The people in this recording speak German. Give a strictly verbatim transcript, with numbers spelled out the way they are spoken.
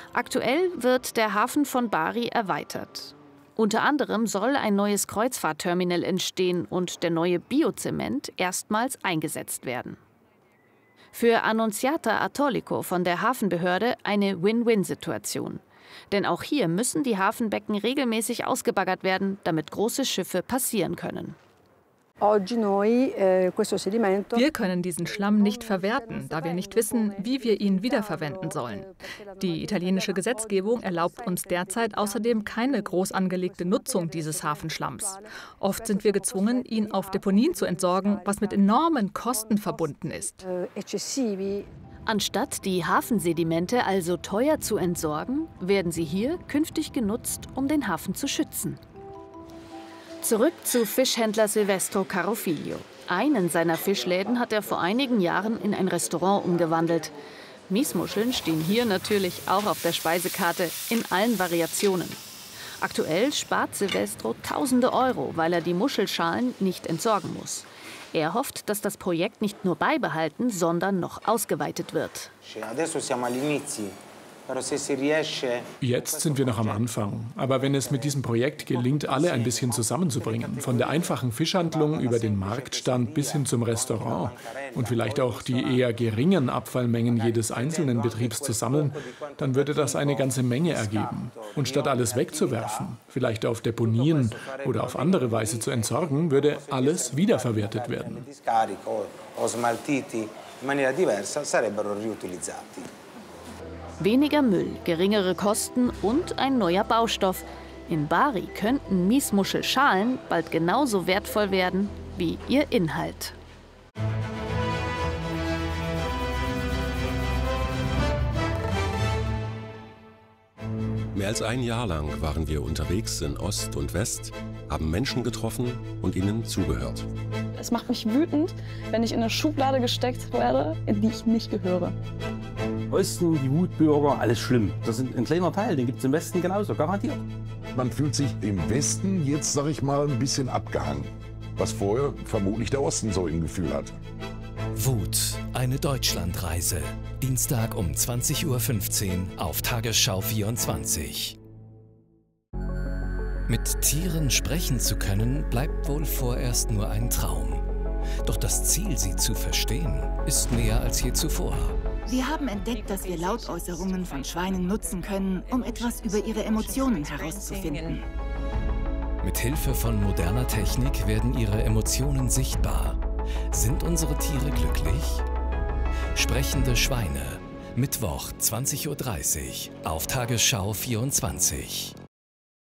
Aktuell wird der Hafen von Bari erweitert. Unter anderem soll ein neues Kreuzfahrtterminal entstehen und der neue Biozement erstmals eingesetzt werden. Für Annunziata Atolico von der Hafenbehörde eine Win-Win-Situation. Denn auch hier müssen die Hafenbecken regelmäßig ausgebaggert werden, damit große Schiffe passieren können. Wir können diesen Schlamm nicht verwerten, da wir nicht wissen, wie wir ihn wiederverwenden sollen. Die italienische Gesetzgebung erlaubt uns derzeit außerdem keine groß angelegte Nutzung dieses Hafenschlamms. Oft sind wir gezwungen, ihn auf Deponien zu entsorgen, was mit enormen Kosten verbunden ist. Anstatt die Hafensedimente also teuer zu entsorgen, werden sie hier künftig genutzt, um den Hafen zu schützen. Zurück zu Fischhändler Silvestro Carofiglio. Einen seiner Fischläden hat er vor einigen Jahren in ein Restaurant umgewandelt. Miesmuscheln stehen hier natürlich auch auf der Speisekarte in allen Variationen. Aktuell spart Silvestro tausende Euro, weil er die Muschelschalen nicht entsorgen muss. Er hofft, dass das Projekt nicht nur beibehalten, sondern noch ausgeweitet wird. Jetzt sind wir noch am Anfang. Aber wenn es mit diesem Projekt gelingt, alle ein bisschen zusammenzubringen, von der einfachen Fischhandlung über den Marktstand bis hin zum Restaurant und vielleicht auch die eher geringen Abfallmengen jedes einzelnen Betriebs zu sammeln, dann würde das eine ganze Menge ergeben. Und statt alles wegzuwerfen, vielleicht auf Deponien oder auf andere Weise zu entsorgen, würde alles wiederverwertet werden. Weniger Müll, geringere Kosten und ein neuer Baustoff. In Bari könnten Miesmuschelschalen bald genauso wertvoll werden wie ihr Inhalt. Mehr als ein Jahr lang waren wir unterwegs in Ost und West, haben Menschen getroffen und ihnen zugehört. Es macht mich wütend, wenn ich in eine Schublade gesteckt werde, in die ich nicht gehöre. Osten, die Wutbürger, alles schlimm. Das ist ein kleiner Teil, den gibt es im Westen genauso, garantiert. Man fühlt sich im Westen jetzt, sag ich mal, ein bisschen abgehangen. Was vorher vermutlich der Osten so im Gefühl hatte. Wut, eine Deutschlandreise. Dienstag um zwanzig Uhr fünfzehn auf Tagesschau vierundzwanzig. Mit Tieren sprechen zu können, bleibt wohl vorerst nur ein Traum. Doch das Ziel, sie zu verstehen, ist näher als je zuvor. Wir haben entdeckt, dass wir Lautäußerungen von Schweinen nutzen können, um etwas über ihre Emotionen herauszufinden. Mit Hilfe von moderner Technik werden ihre Emotionen sichtbar. Sind unsere Tiere glücklich? Sprechende Schweine. Mittwoch zwanzig Uhr dreißig auf Tagesschau vierundzwanzig.